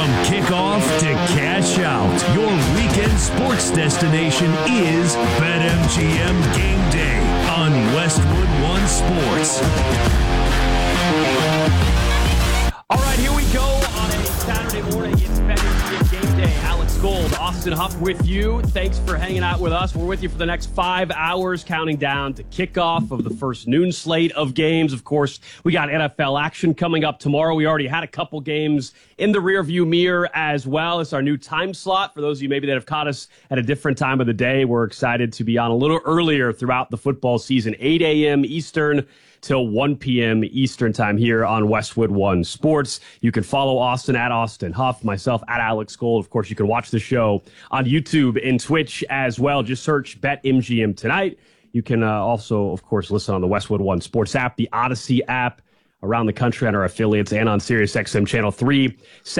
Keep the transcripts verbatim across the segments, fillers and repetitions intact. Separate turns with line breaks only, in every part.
From kickoff to cash out, your weekend sports destination is BetMGM Game Day on Westwood One Sports.
All right, here we go on a Saturday morning. It's BetMGM Game Day. Alex Gold, Austin Huff with you. Thanks for hanging out with us. We're with you for the next five hours, counting down to kickoff of the first noon slate of games. Of course, we got N F L action coming up tomorrow. We already had a couple games in the rearview mirror as well. It's our new time slot. For those of you maybe that have caught us at a different time of the day, we're excited to be on a little earlier throughout the football season, eight a.m. Eastern till one p.m. Eastern time here on Westwood One Sports. You can follow Austin at Austin Huff, myself at Alex Gold. Of course, you can watch the show on YouTube and Twitch as well. Just search BetMGM Tonight. You can uh, also, of course, listen on the Westwood One Sports app, the Odyssey app, around the country on our affiliates, and on SiriusXM Channel three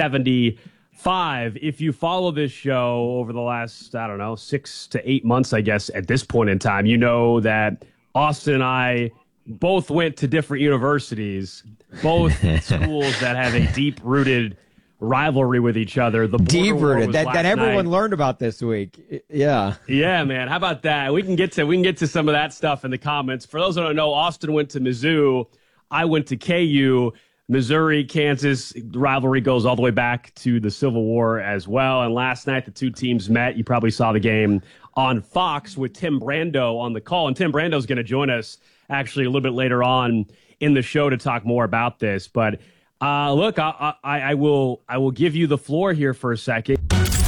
seventy-five. If you follow this show over the last, I don't know, six to eight months, I guess, at this point in time, you know that Austin and I both went to different universities, both schools that have a deep-rooted rivalry with each other. The
deep-rooted that, that everyone night. learned about this week. Yeah,
yeah, man. How about that? We can get to we can get to some of that stuff in the comments. For those who don't know, Austin went to Mizzou. I went to K U. Missouri, Kansas, the rivalry goes all the way back to the Civil War as well. And last night, the two teams met. You probably saw the game on Fox with Tim Brando on the call. And Tim Brando is going to join us actually a little bit later on in the show to talk more about this. But uh, look, I, I, I will I will give you the floor here for a second.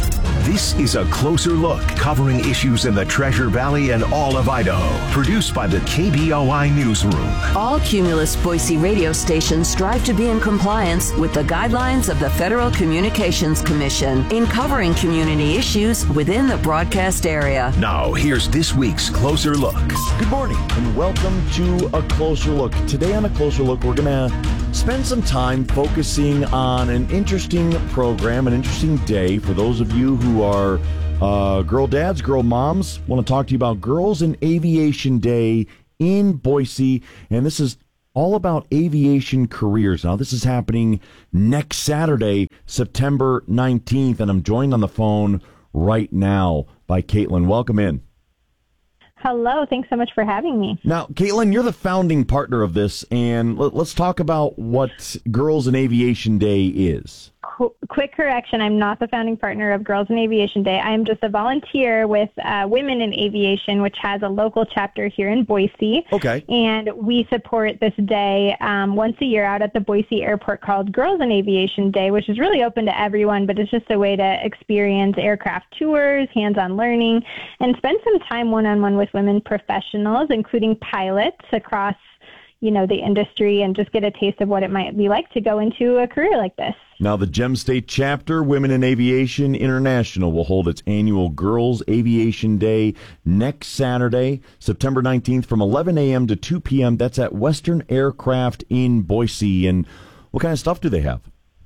This is a closer look covering issues in the Treasure Valley and all of Idaho. Produced by the K B O I Newsroom.
All Cumulus Boise radio stations strive to be in compliance with the guidelines of the Federal Communications Commission in covering community issues within the broadcast area.
Now, here's this week's Closer Look.
Good morning and welcome to A Closer Look. Today on A Closer Look, we're going to spend some time focusing on an interesting program, an interesting day for those of you who are uh, girl dads, girl moms. Want to talk to you about Girls in Aviation Day in Boise, and this is all about aviation careers. Now, this is happening next Saturday, September nineteenth, and I'm joined on the phone right now by Caitlin. Welcome in.
Hello. Thanks so much for having me.
Now, Caitlin, you're the founding partner of this, and let's talk about what Girls in Aviation Day is.
Qu- quick correction, I'm not the founding partner of Girls in Aviation Day. I am just a volunteer with uh, Women in Aviation, which has a local chapter here in Boise.
Okay.
And we support this day um, once a year out at the Boise Airport called Girls in Aviation Day, which is really open to everyone, but it's just a way to experience aircraft tours, hands-on learning, and spend some time one-on-one with women professionals, including pilots across, you know, the industry, and just get a taste of what it might be like to go into a career like this.
Now, the Gem State chapter, Women in Aviation International, will hold its annual Girls Aviation Day next Saturday, September nineteenth, from eleven a.m. to two p.m. That's at Western Aircraft in Boise. And what kind of stuff do they have?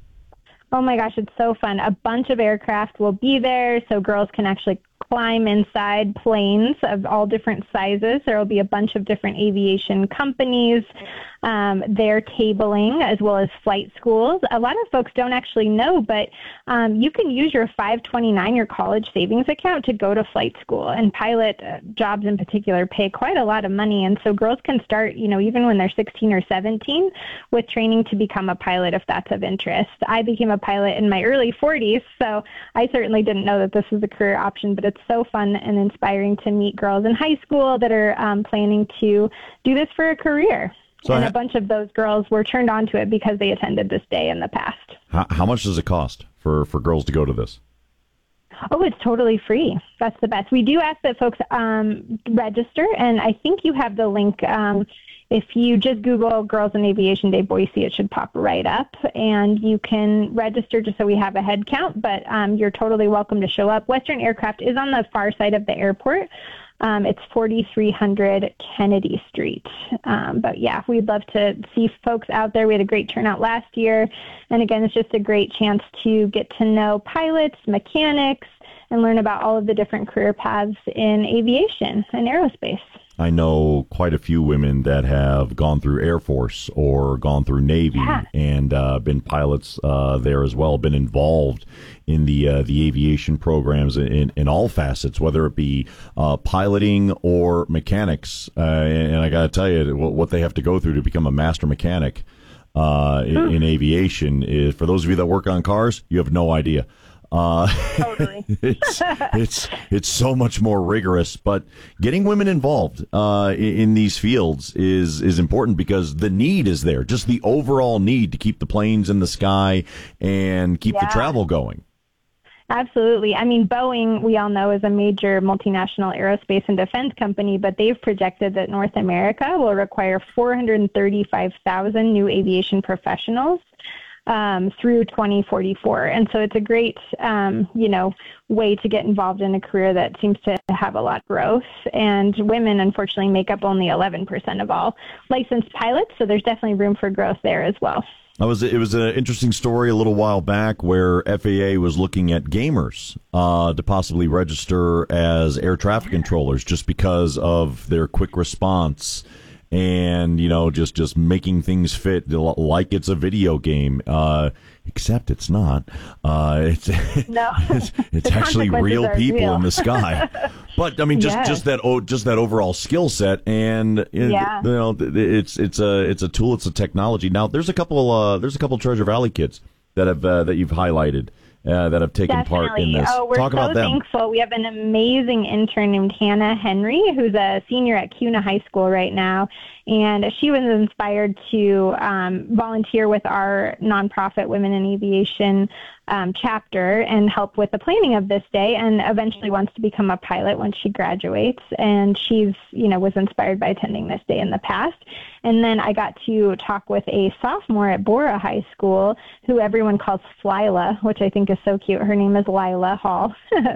Oh my gosh, it's so fun. A bunch of aircraft will be there, so girls can actually climb inside planes of all different sizes. There will be a bunch of different aviation companies, um, their tabling, as well as flight schools. A lot of folks don't actually know, but um, you can use your five twenty-nine, your college savings account, to go to flight school. And pilot uh, jobs in particular pay quite a lot of money. And so girls can start, you know, even when they're sixteen or seventeen, with training to become a pilot if that's of interest. I became a pilot in my early forties, so I certainly didn't know that this was a career option, but it's so fun and inspiring to meet girls in high school that are um, planning to do this for a career. So and ha- a bunch of those girls were turned on to it because they attended this day in the past.
How, how much does it cost for, for girls to go to this?
Oh, it's totally free. That's the best. We do ask that folks um, register, and I think you have the link. Um, if you just Google Girls in Aviation Day Boise, it should pop right up, and you can register just so we have a head count, but um, you're totally welcome to show up. Western Aircraft is on the far side of the airport. Um, it's forty-three hundred Kennedy Street. Um, but yeah, we'd love to see folks out there. We had a great turnout last year. And again, it's just a great chance to get to know pilots, mechanics, and learn about all of the different career paths in aviation and aerospace.
I know quite a few women that have gone through Air Force or gone through Navy
Yeah.
and uh, been pilots uh, there as well, been involved in the uh, the aviation programs in, in all facets, whether it be uh, piloting or mechanics. Uh, and, and I got to tell you, what, what they have to go through to become a master mechanic uh, in, in aviation is, for those of you that work on cars, you have no idea. Uh,
Totally.
it's it's it's so much more rigorous, but getting women involved uh, in, in these fields is is important because the need is there. Just the overall need to keep the planes in the sky and keep
Yeah.
the travel going.
Absolutely. I mean, Boeing, we all know, is a major multinational aerospace and defense company, but they've projected that North America will require four hundred thirty-five thousand new aviation professionals um, through twenty forty-four. And so it's a great, um, you know, way to get involved in a career that seems to have a lot of growth. And women, unfortunately, make up only eleven percent of all licensed pilots. So there's definitely room for growth there as well.
That was it was an interesting story a little while back where F A A was looking at gamers uh, to possibly register as air traffic controllers just because of their quick response and, you know, just, just making things fit like it's a video game, uh, except it's not. Uh, it's
No.
it's, it's
The
actually
consequences
real
are
people
real.
in the sky. But I mean, just,
Yes.
just that oh, just that overall skill set, and
Yeah.
you know, it's it's a it's a tool, it's a technology. Now, there's a couple uh, there's a couple Treasure Valley kids that have uh, that you've highlighted uh, that have taken
Definitely.
part in this.
Oh, we're
Talk
so
about them.
thankful. We have an amazing intern named Hannah Henry, who's a senior at Cuna High School right now. And she was inspired to um, volunteer with our nonprofit Women in Aviation um, chapter and help with the planning of this day, and eventually wants to become a pilot once she graduates. And she's, you know, was inspired by attending this day in the past. And then I got to talk with a sophomore at Bora High School, who everyone calls Flyla, which I think is so cute. Her name is Lila Hall.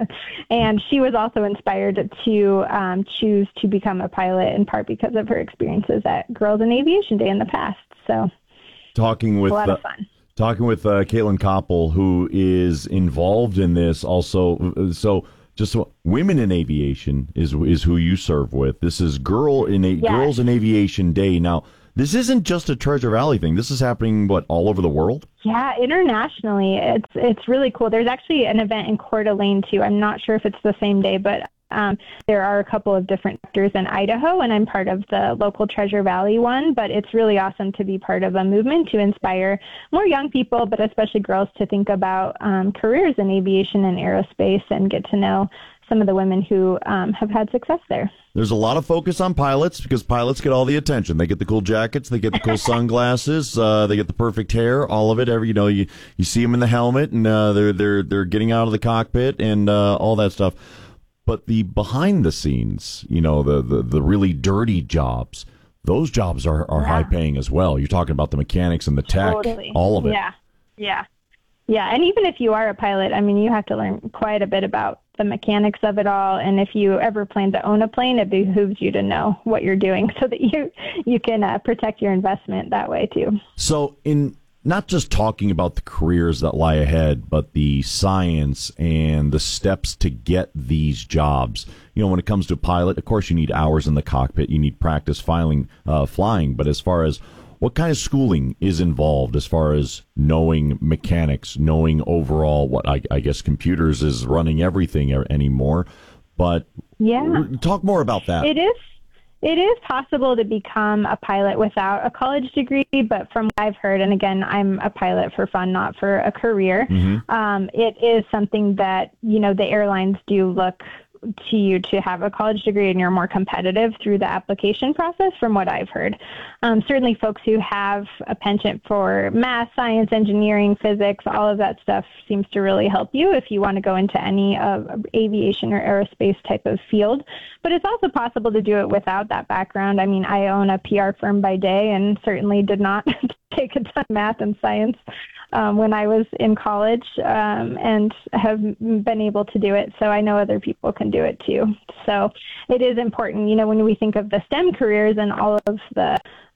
And she was also inspired to um, choose to become a pilot in part because of her experiences at Girls in Aviation Day in the past. So
Talking with
a lot
uh,
of fun.
talking with uh, Caitlin Koppel, who is involved in this also. So just so, Women in Aviation is is who you serve with. This is Girl in a,
Yes.
Girls in Aviation Day. Now, this isn't just a Treasure Valley thing. This is happening, what, all over the world?
Yeah, internationally, it's it's really cool. There's actually an event in Coeur d'Alene too. I'm not sure if it's the same day, but um, there are a couple of different sectors in Idaho, and I'm part of the local Treasure Valley one. But it's really awesome to be part of a movement to inspire more young people, but especially girls, to think about um, careers in aviation and aerospace and get to know some of the women who um, have had success there.
There's a lot of focus on pilots because pilots get all the attention. They get the cool jackets, they get the cool sunglasses, uh, they get the perfect hair, all of it. Every you know, you you see them in the helmet, and uh, they're they're they're getting out of the cockpit and uh, all that stuff. But the behind the scenes, you know, the the, the really dirty jobs, those jobs are, are
Yeah.
high paying as well. You're talking about the mechanics and the tech,
Totally.
all of it.
Yeah, yeah, yeah. And even if you are a pilot, I mean, you have to learn quite a bit about the mechanics of it all. And if you ever plan to own a plane, it behooves you to know what you're doing so that you you can uh, protect your investment that way too.
So in not just talking about the careers that lie ahead, but the science and the steps to get these jobs. You know, when it comes to a pilot, of course, you need hours in the cockpit. You need practice filing, uh, flying. But as far as what kind of schooling is involved as far as knowing mechanics, knowing overall what I, I guess computers is running everything anymore. But
Yeah.
talk more about that.
It is. It is possible to become a pilot without a college degree, but from what I've heard, and again, I'm a pilot for fun, not for a career,
Mm-hmm.
um, it is something that, you know, the airlines do look to you to have a college degree, and you're more competitive through the application process from what I've heard. Um, certainly folks who have a penchant for math, science, engineering, physics, all of that stuff seems to really help you if you want to go into any of uh, aviation or aerospace type of field. But it's also possible to do it without that background. I mean, I own a P R firm by day and certainly did not take a ton of math and science um, when I was in college, um, and have been able to do it. So I know other people can do it too. So it is important, you know, when we think of the STEM careers and all of the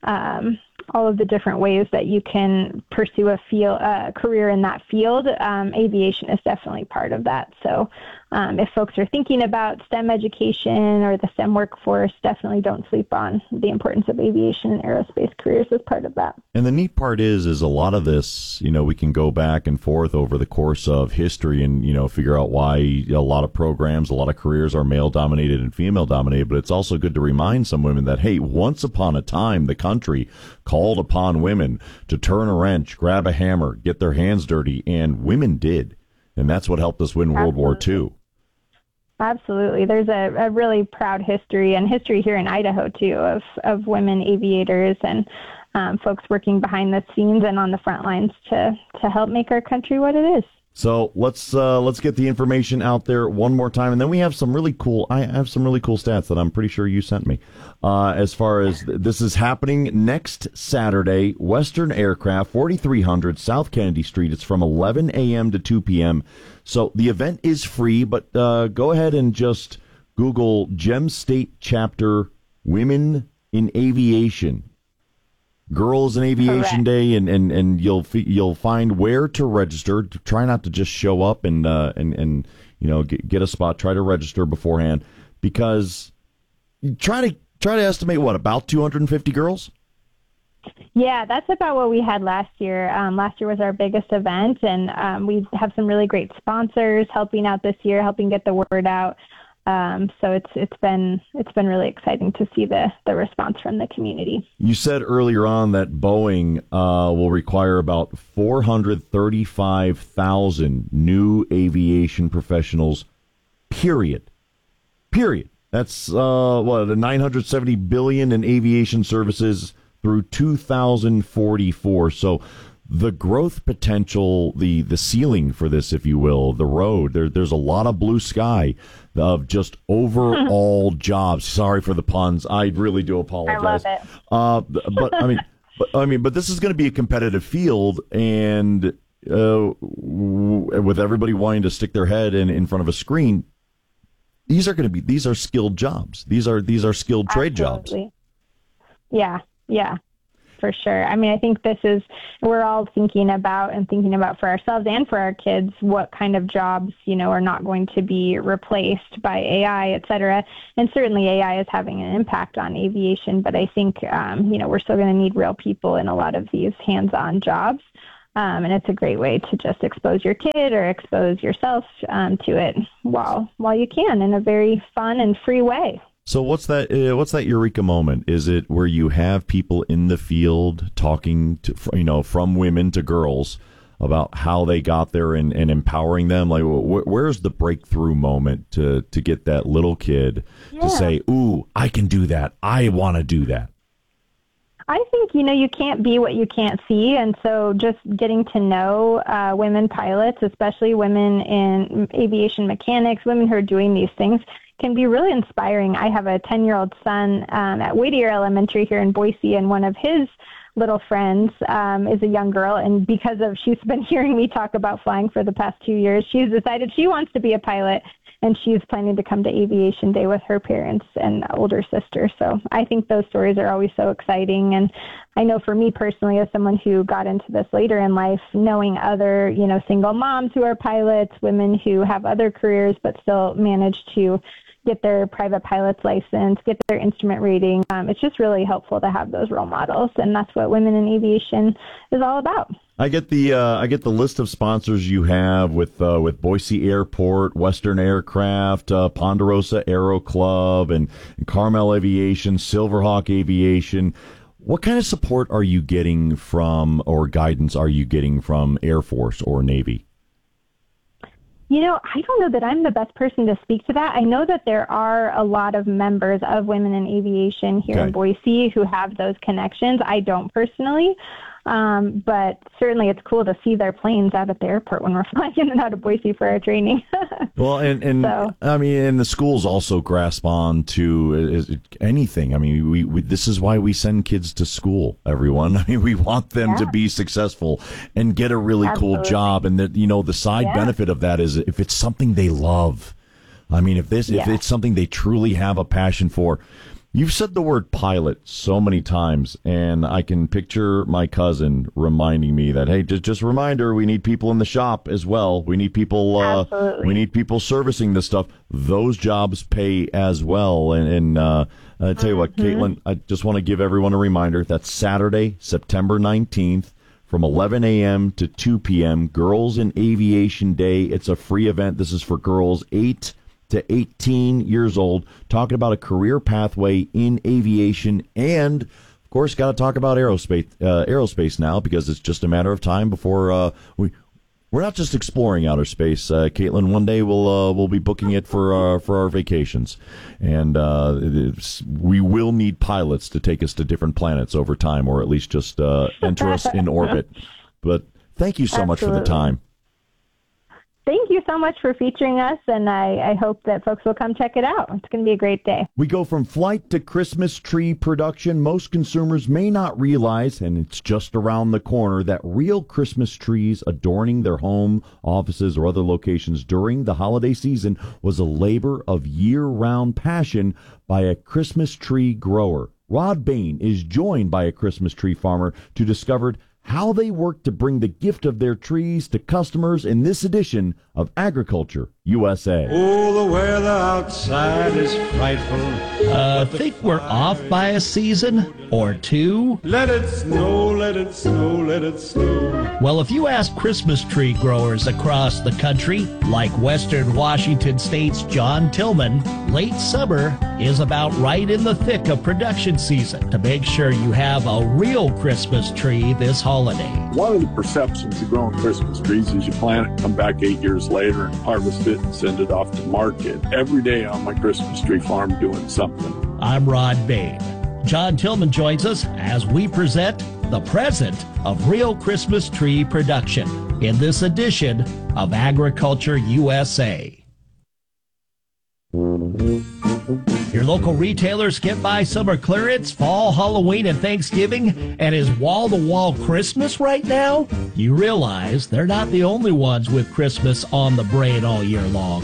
um, all of the different ways that you can pursue a field, uh, career in that field. Um, aviation is definitely part of that. So um, if folks are thinking about STEM education or the STEM workforce, definitely don't sleep on the importance of aviation and aerospace careers as part of that.
And the neat part is, is a lot of this, you know, we can go back and forth over the course of history and, you know, figure out why a lot of programs, a lot of careers are male dominated and female dominated. But it's also good to remind some women that, hey, once upon a time, the country called upon women to turn a wrench, grab a hammer, get their hands dirty, and women did. And that's what helped us win World War Two.
Absolutely. There's a, a really proud history and history here in Idaho, too, of, of women aviators and um, folks working behind the scenes and on the front lines to, to help make our country what it is.
So let's uh, let's get the information out there one more time, and then we have some really cool. I have some really cool stats that I'm pretty sure you sent me. Uh, as far as th- this is happening next Saturday, Western Aircraft, forty-three hundred South Kennedy Street. It's from eleven a.m. to two p.m. So the event is free, but uh, go ahead and just Google Gem State Chapter Women in Aviation. Girls in Aviation
Correct.
Day, and, and, and you'll you'll find where to register. Try not to just show up and uh, and and you know get, get a spot. Try to register beforehand, because you try to try to estimate what, about two hundred fifty girls.
Yeah, that's about what we had last year. Um, last year was our biggest event, and um, we have some really great sponsors helping out this year, helping get the word out. Um, so it's it's been it's been really exciting to see the, the response from the community.
You said earlier on that Boeing uh, will require about four hundred thirty-five thousand new aviation professionals. Period. Period. That's uh, what nine hundred seventy billion in aviation services through two thousand forty-four. So the growth potential, the the ceiling for this, if you will, the road, there, there's a lot of blue sky of just overall jobs. Sorry for the puns. I really do apologize.
I love it.
Uh, but I mean, but, I mean, but this is going to be a competitive field, and uh, w- with everybody wanting to stick their head in, in front of a screen, these are going to be these are skilled jobs. These are these are skilled trade
Absolutely.
jobs.
Yeah, yeah. For sure. I mean, I think this is, we're all thinking about and thinking about for ourselves and for our kids, what kind of jobs, you know, are not going to be replaced by A I, et cetera. And certainly A I is having an impact on aviation, but I think, um, you know, we're still going to need real people in a lot of these hands-on jobs. Um, and it's a great way to just expose your kid or expose yourself um, to it while, while you can, in a very fun and free way.
So what's that? Uh, what's that eureka moment? Is it where you have people in the field talking to, you know, from women to girls about how they got there and, and empowering them? Like, wh- where's the breakthrough moment to to get that little kid
yeah.
to say, "Ooh, I can do that. I want to do that."
I think, you know, you can't be what you can't see. And so just getting to know uh, women pilots, especially women in aviation mechanics, women who are doing these things, can be really inspiring. I have a ten-year-old son um, at Whittier Elementary here in Boise, and one of his little friends um, is a young girl. And because of she's been hearing me talk about flying for the past two years, she's decided she wants to be a pilot. And she's planning to come to Aviation Day with her parents and older sister. So I think those stories are always so exciting. And I know for me personally, as someone who got into this later in life, knowing other, you know, single moms who are pilots, women who have other careers but still manage to get their private pilot's license, get their instrument rating, um, it's just really helpful to have those role models. And that's what Women in Aviation is all about.
I get the uh, I get the list of sponsors you have with uh, with Boise Airport, Western Aircraft, uh, Ponderosa Aero Club, and, and Carmel Aviation, Silverhawk Aviation. What kind of support are you getting from, or guidance are you getting from Air Force or Navy?
You know, I don't know that I'm the best person to speak to that. I know that there are a lot of members of Women in Aviation here
okay.
in Boise who have those connections. I don't personally. Um, but certainly it's cool to see their planes out at the airport when we're flying in and out of Boise for our training.
Well, and, and so. I mean, and the schools also grasp on to anything. I mean, we, we this is why we send kids to school, everyone. I mean, we want them
yeah.
to be successful and get a really
Absolutely.
cool job. And that, you know, the side yeah. benefit of that is if it's something they love. I mean, if this,
yeah.
if it's something they truly have a passion for. You've said the word pilot so many times, and I can picture my cousin reminding me that, hey, just just a reminder, we need people in the shop as well. We need people. Uh,
Absolutely.
We need people servicing this stuff. Those jobs pay as well. And, and uh, I tell you what,
Mm-hmm.
Caitlin, I just want to give everyone a reminder. That's Saturday, September nineteenth, from eleven a.m. to two p.m. Girls in Aviation Day. It's a free event. This is for girls eight to eighteen years old, talking about a career pathway in aviation, and of course got to talk about aerospace uh, aerospace now, because it's just a matter of time before uh, we we're not just exploring outer space, uh, Caitlin. One day we'll uh, we'll be booking it for uh, for our vacations, and uh, it's, we will need pilots to take us to different planets over time, or at least just uh, enter us in orbit. But thank you so
Absolutely.
much for the time.
Thank you so much for featuring us, and I, I hope that folks will come check it out. It's going to be a great day.
We go from flight to Christmas tree production. Most consumers may not realize, and it's just around the corner, that real Christmas trees adorning their home, offices, or other locations during the holiday season was a labor of year-round passion by a Christmas tree grower. Rod Bain is joined by a Christmas tree farmer to discover how they work to bring the gift of their trees to customers in this edition of Agriculture U S A.
Oh, the weather outside is frightful.
Uh, think we're off by a season or two?
Let it snow, let it snow, let it snow.
Well, if you ask Christmas tree growers across the country, like Western Washington State's John Tillman, late summer is about right in the thick of production season to make sure you have a real Christmas tree this holiday.
One of the perceptions of growing Christmas trees is you plant it, come back eight years later and harvest it and send it off to market. Every day on my Christmas tree farm doing something.
I'm Rod Bain. John Tillman joins us as we present the present of real Christmas tree production in this edition of Agriculture U S A. Your local retailers get by summer clearance, fall, Halloween, and Thanksgiving, and is wall-to-wall Christmas right now? You realize they're not the only ones with Christmas on the brain all year long.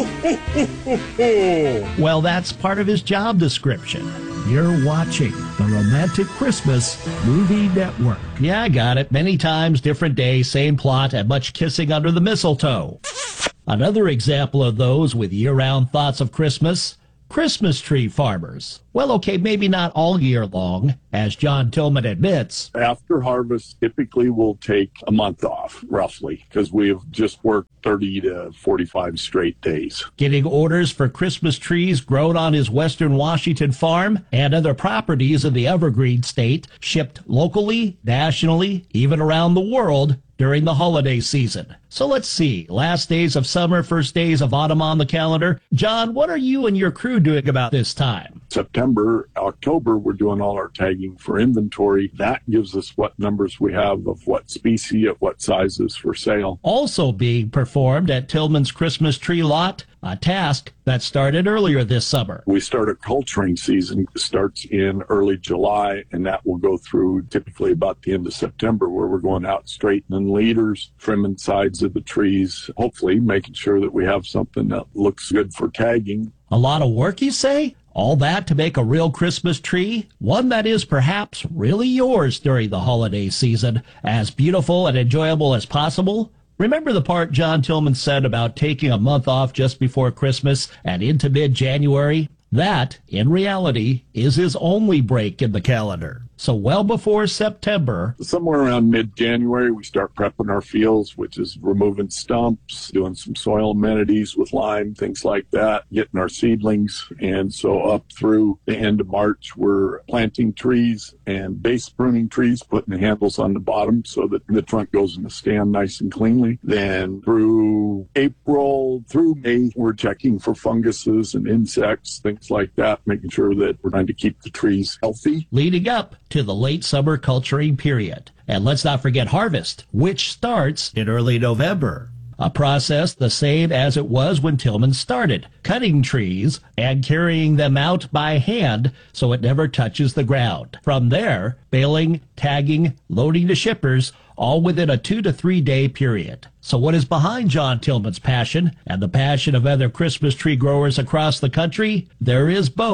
Well, that's part of his job description. You're watching the Romantic Christmas Movie Network. Yeah, I got it. Many times, different day, same plot, and much kissing under the mistletoe. Another example of those with year-round thoughts of Christmas, Christmas tree farmers. Well, okay, maybe not all year long, as John Tillman admits.
After harvest, typically we'll take a month off, roughly, because we've just worked thirty to forty-five straight days.
Getting orders for Christmas trees grown on his Western Washington farm and other properties in the Evergreen State, shipped locally, nationally, even around the world during the holiday season. So let's see, last days of summer, first days of autumn on the calendar. John, what are you and your crew doing about this time?
September, October, we're doing all our tagging for inventory. That gives us what numbers we have of what species at what sizes for sale.
Also being performed at Tillman's Christmas tree lot, a task that started earlier this summer.
We start a culturing season, starts in early July, and that will go through typically about the end of September, where we're going out straightening leaders, trimming sides of the trees, hopefully making sure that we have something that looks good for tagging.
A lot of work, you say? All that to make a real Christmas tree? One that is perhaps really yours during the holiday season, as beautiful and enjoyable as possible? Remember the part John Tillman said about taking a month off just before Christmas and into mid-January? That, in reality, is his only break in the calendar. So well before September,
somewhere around mid-January, we start prepping our fields, which is removing stumps, doing some soil amenities with lime, things like that, getting our seedlings. And so up through the end of March, we're planting trees and base pruning trees, putting the handles on the bottom so that the trunk goes in the stand nice and cleanly. Then through April, through May, we're checking for funguses and insects, things like that, making sure that we're trying to keep the trees healthy.
Leading up to the late summer culturing period. And let's not forget harvest, which starts in early November. A process the same as it was when Tillman started, cutting trees and carrying them out by hand so it never touches the ground. From there, baling, tagging, loading to shippers, all within a two to three day period. So what is behind John Tillman's passion and the passion of other Christmas tree growers across the country? There is both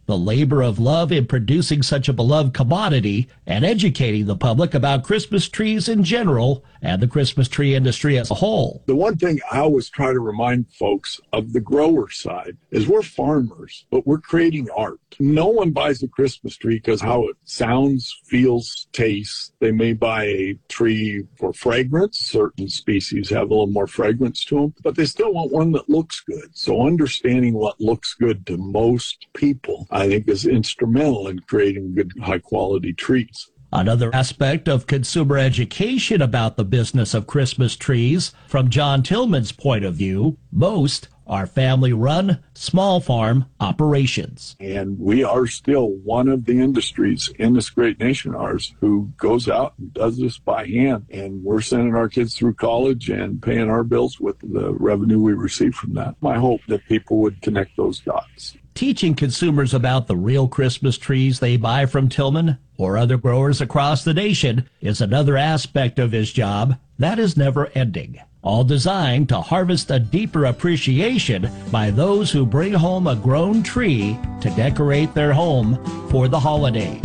the labor of love in producing such a beloved commodity and educating the public about Christmas trees in general and the Christmas tree industry as a whole.
The one thing I always try to remind folks of the grower side is we're farmers, but we're creating art. No one buys a Christmas tree because how it sounds, feels, tastes. They may buy a tree for fragrance. Certain species have a little more fragrance to them, but they still want one that looks good. So understanding what looks good to most people, I think, is instrumental in creating good, high-quality trees.
Another aspect of consumer education about the business of Christmas trees, from John Tillman's point of view, most are family-run, small farm operations.
And we are still one of the industries in this great nation, ours, who goes out and does this by hand. And we're sending our kids through college and paying our bills with the revenue we receive from that. My hope that people would connect those dots.
Teaching consumers about the real Christmas trees they buy from Tillman or other growers across the nation is another aspect of his job that is never ending, all designed to harvest a deeper appreciation by those who bring home a grown tree to decorate their home for the holidays.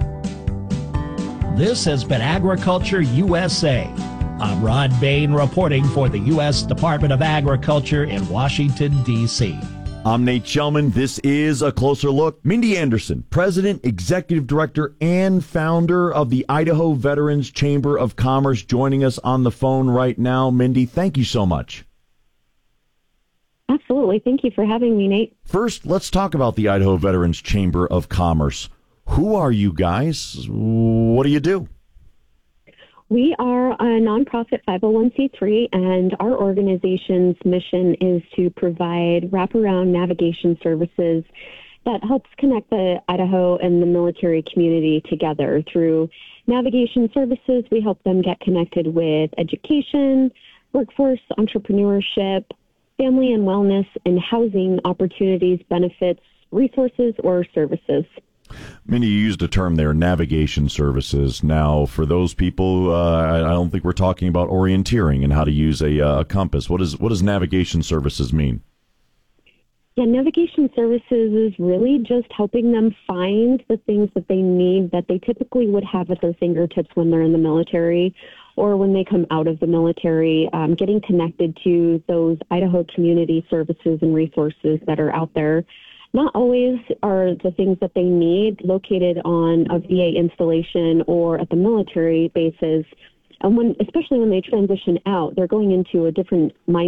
This has been Agriculture U S A. I'm Rod Bain reporting for the U S Department of Agriculture in Washington, D C
I'm Nate Shellman. This is A Closer Look. Mindy Anderson, President, Executive Director, and founder of the Idaho Veterans Chamber of Commerce, joining us on the phone right now. Mindy, thank you so much.
Absolutely. Thank you for having me, Nate.
First, let's talk about the Idaho Veterans Chamber of Commerce. Who are you guys? What do you do?
We are a nonprofit five oh one c three, and our organization's mission is to provide wraparound navigation services that helps connect the Idaho and the military community together. Through navigation services, we help them get connected with education, workforce, entrepreneurship, family and wellness, and housing opportunities, benefits, resources, or services.
Mindy, you used a term there, navigation services. Now, for those people, uh, I don't think we're talking about orienteering and how to use a, uh, a compass. What is what does navigation services mean?
Yeah, navigation services is really just helping them find the things that they need that they typically would have at their fingertips when they're in the military or when they come out of the military, um, getting connected to those Idaho community services and resources that are out there. Not always are the things that they need located on a V A installation or at the military bases. And when, especially when they transition out, they're going into a different mindset.